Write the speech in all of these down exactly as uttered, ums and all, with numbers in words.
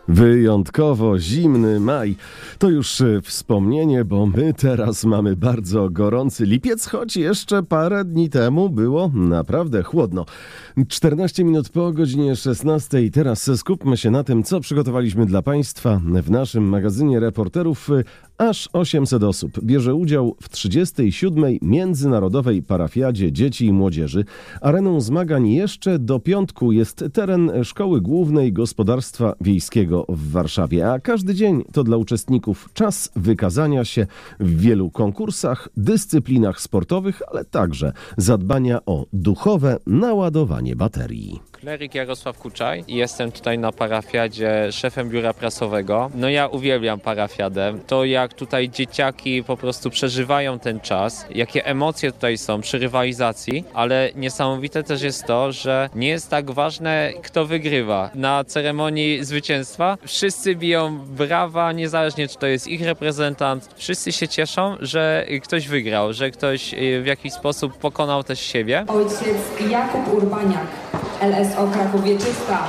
Wyjątkowo zimny maj. To już wspomnienie, bo my teraz mamy bardzo gorący lipiec, choć jeszcze parę dni temu było naprawdę chłodno. czternaście minut po godzinie szesnastej. Teraz skupmy się na tym, co przygotowaliśmy dla Państwa w naszym magazynie reporterów. Aż osiemset osób bierze udział w trzydziestej siódmej Międzynarodowej Parafiadzie Dzieci i Młodzieży. Areną zmagań jeszcze do piątku jest teren Szkoły Głównej Gospodarstwa Wiejskiego w Warszawie, a każdy dzień to dla uczestników czas wykazania się w wielu konkursach, dyscyplinach sportowych, ale także zadbania o duchowe naładowanie baterii. Kleryk Jarosław Kuczaj. Jestem tutaj na parafiadzie szefem biura prasowego. No ja uwielbiam parafiadę. To jak tutaj dzieciaki po prostu przeżywają ten czas, jakie emocje tutaj są przy rywalizacji, ale niesamowite też jest to, że nie jest tak ważne, kto wygrywa. Na ceremonii zwycięstwa wszyscy biją brawa, niezależnie czy to jest ich reprezentant. Wszyscy się cieszą, że ktoś wygrał, że ktoś w jakiś sposób pokonał też siebie. Ojciec Jakub Urbaniak, L S O Kraków Wieczysta.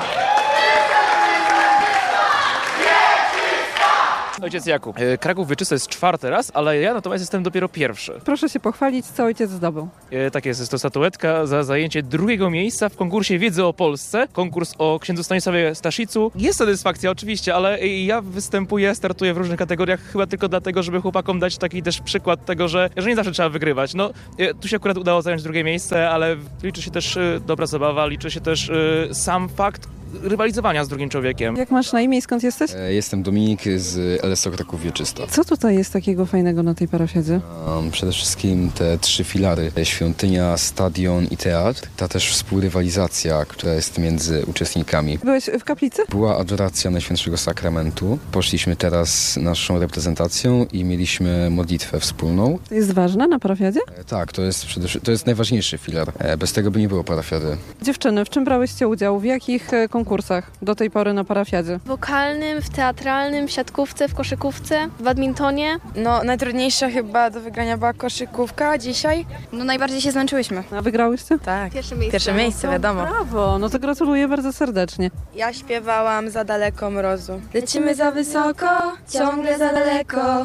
Ojciec Jakub. Kraków Wieczysta jest czwarty raz, ale ja natomiast jestem dopiero pierwszy. Proszę się pochwalić, co ojciec zdobył. E, tak jest, jest to statuetka za zajęcie drugiego miejsca w konkursie wiedzy o Polsce. Konkurs o księdzu Stanisławie Staszicu. Jest satysfakcja oczywiście, ale ja występuję, startuję w różnych kategoriach chyba tylko dlatego, żeby chłopakom dać taki też przykład tego, że, że nie zawsze trzeba wygrywać. No, e, tu się akurat udało zająć drugie miejsce, ale liczy się też e, dobra zabawa, liczy się też e, sam fakt rywalizowania z drugim człowiekiem. Jak masz na imię i skąd jesteś? Jestem Dominik z L S O Kraków Wieczysta. Co tutaj jest takiego fajnego na tej parafiadzie? Um, przede wszystkim te trzy filary. Świątynia, stadion i teatr. Ta też współrywalizacja, która jest między uczestnikami. Byłeś w kaplicy? Była adoracja Najświętszego Sakramentu. Poszliśmy teraz naszą reprezentacją i mieliśmy modlitwę wspólną. To jest ważne na parafiadzie? E, tak, to jest, przede, to jest najważniejszy filar. E, bez tego by nie było parafiady. Dziewczyny, w czym brałyście udział? W jakich konkursach? konkursach do tej pory na parafiadzie? W wokalnym, w teatralnym, w siatkówce, w koszykówce, w badmintonie. No najtrudniejsza chyba do wygrania była koszykówka dzisiaj. No najbardziej się zmęczyłyśmy. A wygrałyście? Tak. Pierwsze miejsce. Pierwsze miejsce, no wiadomo. Brawo, no to gratuluję bardzo serdecznie. Ja śpiewałam Za daleko mrozu. Lecimy za wysoko, ciągle za daleko.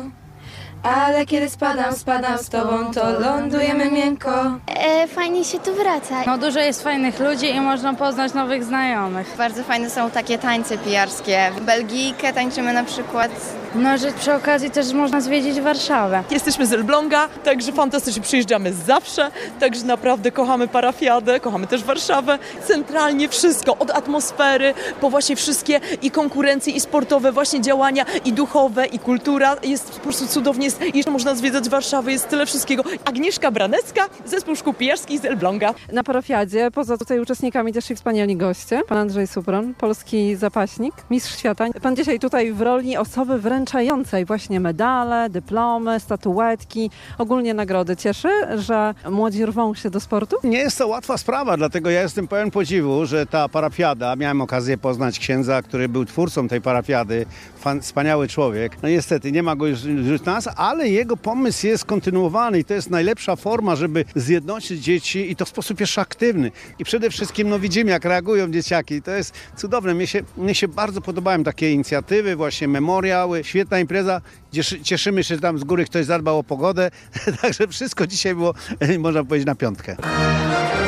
Ale kiedy spadam, spadam z tobą, to lądujemy miękko. E, fajnie się tu wraca. No dużo jest fajnych ludzi i można poznać nowych znajomych. Bardzo fajne są takie tańce pijarskie. Belgijkę tańczymy na przykład. No, że przy okazji też można zwiedzić Warszawę. Jesteśmy z Elbląga, także fantastycznie przyjeżdżamy zawsze, także naprawdę kochamy parafiadę, kochamy też Warszawę. Centralnie wszystko, od atmosfery, po właśnie wszystkie i konkurencje, i sportowe właśnie działania, i duchowe, i kultura. Jest po prostu cudownie, jest, jeszcze można zwiedzać Warszawę, jest tyle wszystkiego. Agnieszka Branecka, zespół szkół pijarskich z Elbląga. Na parafiadzie, poza tutaj uczestnikami też i wspaniali goście. Pan Andrzej Supron, polski zapaśnik, mistrz świata. Pan dzisiaj tutaj w roli osoby wręczającej właśnie medale, dyplomy, statuetki, ogólnie nagrody. Cieszy, że młodzi rwą się do sportu? Nie jest to łatwa sprawa, dlatego ja jestem pełen podziwu, że ta parafiada, miałem okazję poznać księdza, który był twórcą tej parafiady, fan, wspaniały człowiek. No niestety nie ma go już wśród nas, ale jego pomysł jest kontynuowany i to jest najlepsza forma, żeby zjednoczyć dzieci i to w sposób jeszcze aktywny. I przede wszystkim no widzimy, jak reagują dzieciaki. To jest cudowne. Mnie się, mnie się bardzo podobają takie inicjatywy, właśnie memoriały, świetna impreza. Cieszymy się, że tam z góry ktoś zadbał o pogodę. Także wszystko dzisiaj było, można powiedzieć, na piątkę.